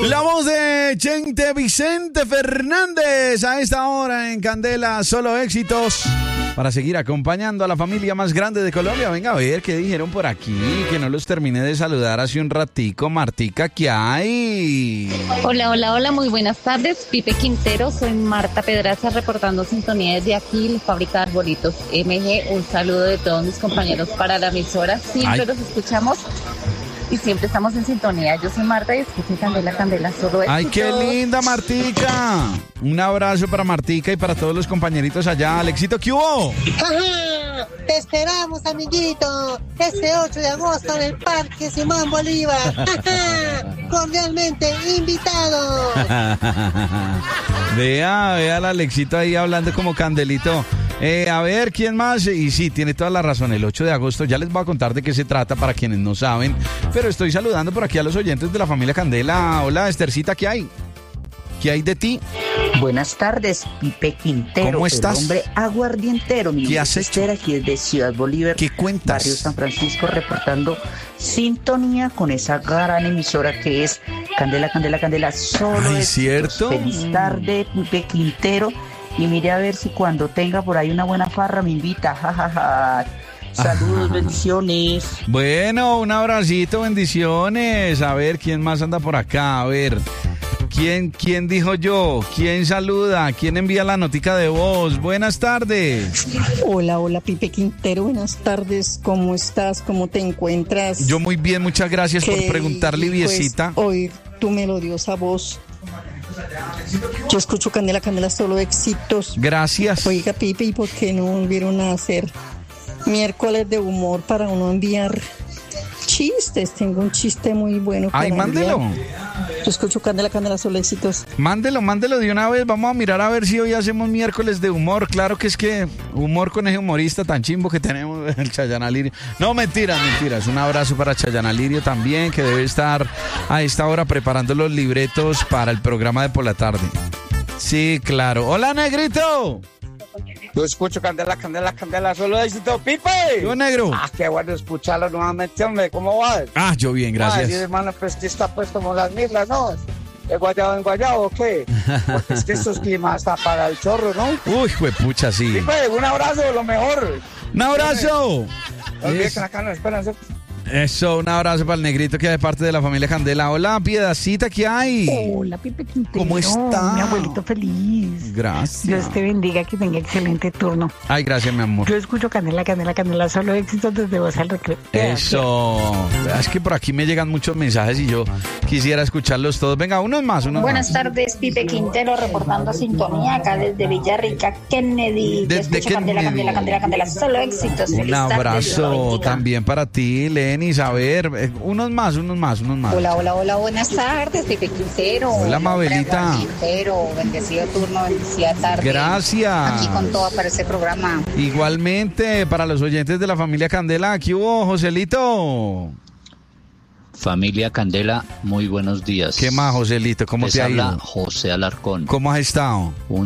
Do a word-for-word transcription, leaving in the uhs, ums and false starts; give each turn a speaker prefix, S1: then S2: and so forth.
S1: La voz de Chente Vicente Fernández a esta hora en Candela, solo éxitos. Para seguir acompañando a la familia más grande de Colombia. Venga a ver qué dijeron por aquí, que no los terminé de saludar hace un ratico. Martica, ¿qué hay?
S2: Hola, hola, hola, muy buenas tardes. Pipe Quintero, soy Marta Pedraza reportando sintonía desde aquí, la fábrica de arbolitos M G. Un saludo de todos mis compañeros para la emisora. Siempre Ay. los escuchamos y siempre estamos en sintonía. Yo soy Marta y escucho Candela, Candela, solo éxitos.
S1: ¡Ay, qué linda, Martica! Un abrazo para Martica y para todos los compañeritos allá. Alexito, ¿qué hubo?
S3: ¡Ajá! Te esperamos, amiguito, ese ocho de agosto en el Parque Simón Bolívar. ¡Ajá! Cordialmente invitado.
S1: Vea, vea al Alexito ahí hablando como Candelito. Eh, a ver, ¿quién más? Y sí, tiene toda la razón, el ocho de agosto, ya les voy a contar de qué se trata para quienes no saben, pero estoy saludando por aquí a los oyentes de la familia Candela. Hola, Estercita, ¿qué hay? ¿Qué hay de ti?
S4: Buenas tardes, Pipe Quintero.
S1: ¿Cómo estás?
S4: El hombre aguardientero. Mi
S1: ¿Qué has hecho?
S4: Aquí desde Ciudad Bolívar.
S1: ¿Qué cuentas?
S4: Barrio San Francisco, reportando sintonía con esa gran emisora que es Candela, Candela, Candela. Solo
S1: Ay,
S4: éxitos.
S1: ¿cierto?
S4: Feliz tarde, Pipe Quintero. Y mire a ver si cuando tenga por ahí una buena farra me invita. Ja, ja, ja. Saludos,
S1: Ajá.
S4: bendiciones.
S1: Bueno, un abracito, bendiciones. A ver, ¿quién más anda por acá? A ver, ¿quién, quién dijo yo? ¿Quién saluda? ¿Quién envía la notica de voz? Buenas tardes.
S5: Hola, hola, Pipe Quintero, buenas tardes. ¿Cómo estás? ¿Cómo te encuentras?
S1: Yo muy bien, muchas gracias por preguntar, Liviecita.
S5: Pues, oír tu melodiosa voz. Yo escucho Candela, Candela, solo éxitos.
S1: Gracias.
S5: Oiga, Pipe, ¿y por qué no volvieron a hacer miércoles de humor para uno enviar chistes? Tengo un chiste muy bueno.
S1: Ay, mándelo.
S5: Yo escucho Candela, Candela, solo éxitos.
S1: Mándelo, mándelo de una vez. Vamos a mirar a ver si hoy hacemos miércoles de humor. Claro que es que humor con ese humorista tan chimbo que tenemos, el Chayana Lirio. No, mentiras, mentiras. Un abrazo para Chayana Lirio también, que debe estar a esta hora preparando los libretos para el programa de por la tarde. Sí, claro. Hola, Negrito.
S6: Yo escucho Candela, Candela, Candela, solo éxito, Pipe.
S1: Yo, negro.
S6: Ah, qué bueno escucharlo nuevamente, hombre. ¿Cómo vas?
S1: Ah, yo bien, gracias.
S6: Ay, hermano, pues que está pues como las mismas, ¿no? ¿De guayabo en guayabo o qué? Porque es que estos climas hasta para el chorro, ¿no?
S1: Uy, juepucha, sí.
S6: Pipe, un abrazo, lo mejor.
S1: Un abrazo.
S6: No olvides que acá nos esperan, ¿sí?
S1: Eso, un abrazo para el Negrito que es de parte de la familia Candela. Hola, Piedacita, ¿qué hay?
S7: Hola, Pipe Quintero.
S1: ¿Cómo está?
S7: Mi abuelito feliz.
S1: Gracias.
S7: Dios te bendiga, que tenga excelente turno.
S1: Ay, gracias, mi amor.
S7: Yo escucho Candela, Candela, Candela, solo éxitos desde Voz al Recreo.
S1: Eso. Es que por aquí me llegan muchos mensajes y yo quisiera escucharlos todos. Venga, unos más, unos
S2: Buenas
S1: más.
S2: tardes, Pipe Quintero, reportando sintonía acá desde Villarrica, Kennedy.
S1: Desde
S2: Yo escucho Candela,
S1: Kennedy.
S2: Candela, Candela, Candela, solo éxitos.
S1: Un
S2: Feliz tarde, Dios lo
S1: abrazo
S2: bendiga.
S1: también para ti, Lenis. A ver, eh, unos más, unos más, unos más.
S2: Hola, hola, hola, buenas tardes, Pipe Quintero.
S1: Hola, Mabelita.
S2: Quintero, bendecido turno, bendecida tarde.
S1: Gracias.
S2: Aquí con todo para ese programa.
S1: Igualmente, para los oyentes de la familia Candela, aquí hubo Joselito.
S8: Familia Candela, muy buenos días.
S1: ¿Qué más, Joselito? ¿Cómo
S8: Les
S1: te ha
S8: habla
S1: ido?
S8: José Alarcón.
S1: ¿Cómo has estado?
S8: Un